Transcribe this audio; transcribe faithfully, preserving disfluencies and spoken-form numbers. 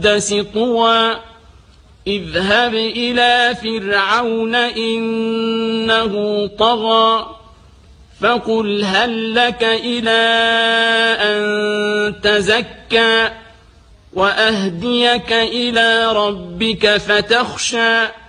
المقدس طوى اذهب إلى فرعون إنه طغى فقل هل لك إلى أن تزكى وأهديك إلى ربك فتخشى